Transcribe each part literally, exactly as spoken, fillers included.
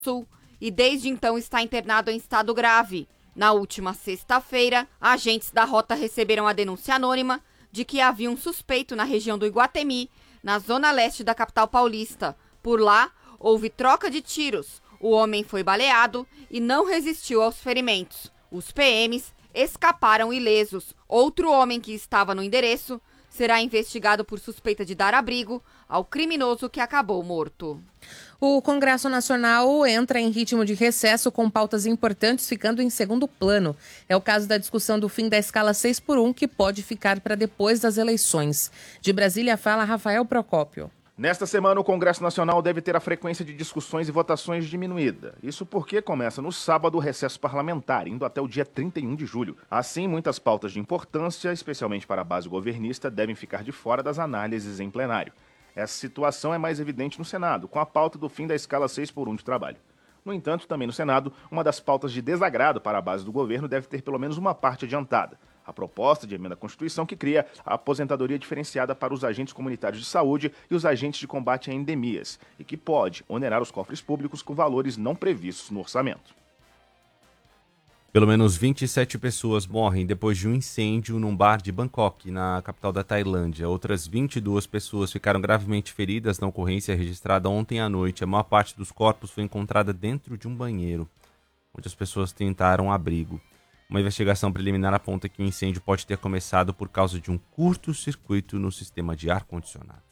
Sul e desde então está internado em estado grave. Na última sexta-feira, agentes da rota receberam a denúncia anônima de que havia um suspeito na região do Iguatemi, na zona leste da capital paulista. Por lá, houve troca de tiros. O homem foi baleado e não resistiu aos ferimentos. Os P Ms escaparam ilesos. Outro homem que estava no endereço será investigado por suspeita de dar abrigo ao criminoso que acabou morto. O Congresso Nacional entra em ritmo de recesso com pautas importantes ficando em segundo plano. É o caso da discussão do fim da escala seis por um, que pode ficar para depois das eleições. De Brasília fala Rafael Procópio. Nesta semana, o Congresso Nacional deve ter a frequência de discussões e votações diminuída. Isso porque começa no sábado o recesso parlamentar, indo até o dia trinta e um de julho. Assim, muitas pautas de importância, especialmente para a base governista, devem ficar de fora das análises em plenário. Essa situação é mais evidente no Senado, com a pauta do fim da escala seis por um de trabalho. No entanto, também no Senado, uma das pautas de desagrado para a base do governo deve ter pelo menos uma parte adiantada. A proposta de emenda à Constituição que cria a aposentadoria diferenciada para os agentes comunitários de saúde e os agentes de combate a endemias, e que pode onerar os cofres públicos com valores não previstos no orçamento. Pelo menos vinte e sete pessoas morrem depois de um incêndio num bar de Bangkok, na capital da Tailândia. Outras vinte e duas pessoas ficaram gravemente feridas na ocorrência registrada ontem à noite. A maior parte dos corpos foi encontrada dentro de um banheiro, onde as pessoas tentaram abrigo. Uma investigação preliminar aponta que o incêndio pode ter começado por causa de um curto-circuito no sistema de ar-condicionado.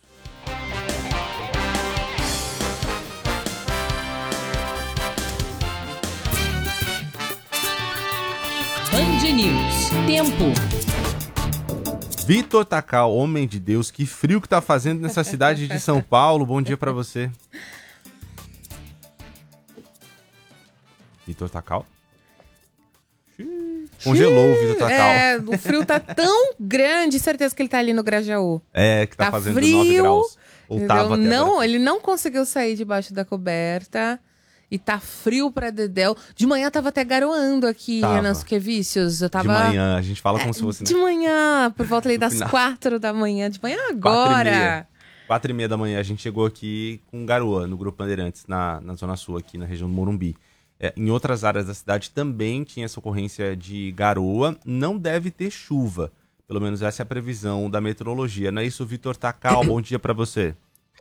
Band News. Tempo. Vitor Tacal, homem de Deus, que frio que tá fazendo nessa cidade de São Paulo. Bom dia pra você. Vitor Tacal? Congelou o Vitor Tacal. É, o frio tá tão grande, certeza que ele tá ali no Grajaú. É, que tá, tá fazendo frio, nove graus. Ou tava até não, agora. ele não conseguiu sair debaixo da coberta. E tá frio pra dedéu. De manhã tava até garoando aqui, Tava. Renan Suquevicius. Eu tava... De manhã, a gente fala como é, se fosse... De né? manhã, por volta ali das final. quatro da manhã. De manhã Quatro e agora. meia. Quatro e meia da manhã, a gente chegou aqui com garoa no Grupo Bandeirantes, na, na Zona Sul, aqui na região do Morumbi. É, em outras áreas da cidade também tinha essa ocorrência de garoa. Não deve ter chuva. Pelo menos essa é a previsão da meteorologia. Não é isso, Vitor Tacal? Bom dia pra você.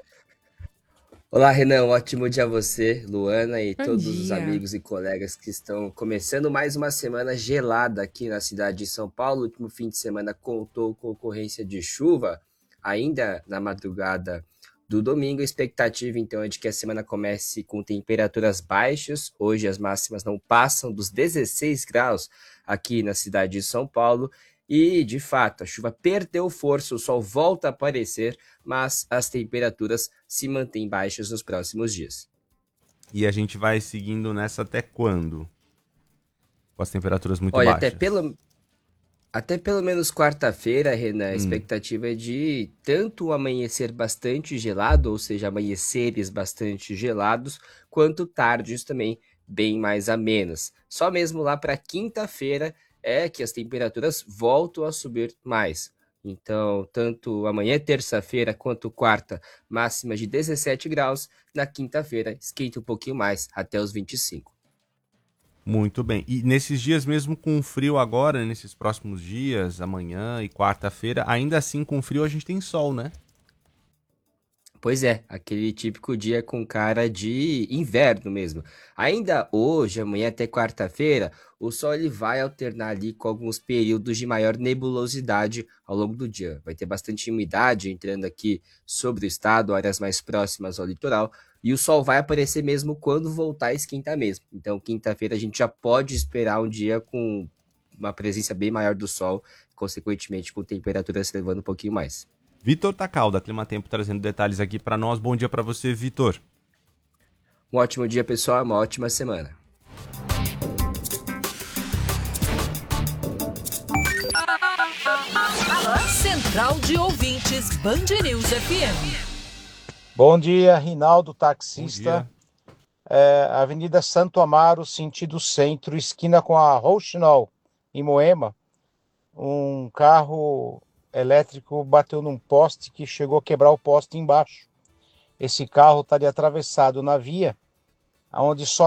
Olá, Renan. Ótimo dia a você, Luana e Bom todos dia. os amigos e colegas que estão começando mais uma semana gelada aqui na cidade de São Paulo. O último fim de semana contou com ocorrência de chuva, ainda na madrugada do domingo. A expectativa, então, é de que a semana comece com temperaturas baixas. Hoje as máximas não passam dos dezesseis graus aqui na cidade de São Paulo. E, de fato, a chuva perdeu força, o sol volta a aparecer, mas as temperaturas se mantêm baixas nos próximos dias. E a gente vai seguindo nessa até quando? Com as temperaturas muito Olha, baixas. até pelo, até pelo menos quarta-feira, Renan, a Hum. expectativa é de tanto amanhecer bastante gelado, ou seja, amanheceres bastante gelados, quanto tardes também bem mais amenas. Só mesmo lá para quinta-feira é que as temperaturas voltam a subir mais. Então, tanto amanhã, terça-feira, quanto quarta, máxima de dezessete graus. Na quinta-feira, esquenta um pouquinho mais, até os vinte e cinco. Muito bem. E nesses dias mesmo com frio agora, nesses próximos dias, amanhã e quarta-feira, ainda assim com frio a gente tem sol, né? Pois é, aquele típico dia com cara de inverno mesmo. Ainda hoje, amanhã até quarta-feira, o sol ele vai alternar ali com alguns períodos de maior nebulosidade ao longo do dia. Vai ter bastante umidade entrando aqui sobre o estado, áreas mais próximas ao litoral, e o sol vai aparecer mesmo quando voltar a esquentar mesmo. Então, quinta-feira a gente já pode esperar um dia com uma presença bem maior do sol, consequentemente com temperaturas se elevando um pouquinho mais. Vitor Tacal, da Climatempo, trazendo detalhes aqui para nós. Bom dia para você, Vitor. Um ótimo dia, pessoal, uma ótima semana. Central de Ouvintes Band News F M. Bom dia, Rinaldo, Bom taxista. dia. É, Avenida Santo Amaro, sentido centro, esquina com a Rouxinol, em Moema. Um carro elétrico bateu num poste que chegou a quebrar o poste embaixo. Esse carro estaria atravessado na via onde só